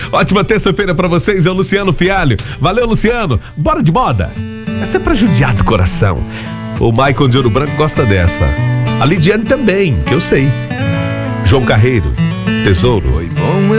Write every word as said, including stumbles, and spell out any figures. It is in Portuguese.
Ótima terça-feira pra vocês, é o Luciano Fialho. Valeu, Luciano. Bora de moda. Essa é pra judiar do coração. O Maicon de Ouro Branco gosta dessa. A Lidiane também, que eu sei. João Carreiro, Tesouro. Foi bom